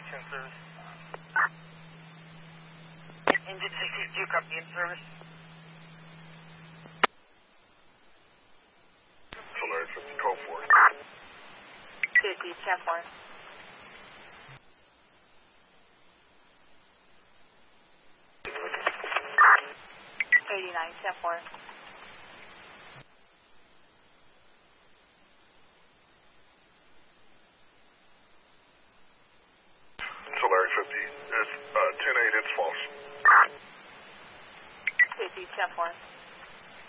in service. Engine 62, copy in service. Solar 50, call for it. 50, 10-4. $89, 10-4. Solar 50, it's 10-8, it's false. 50, 10-4.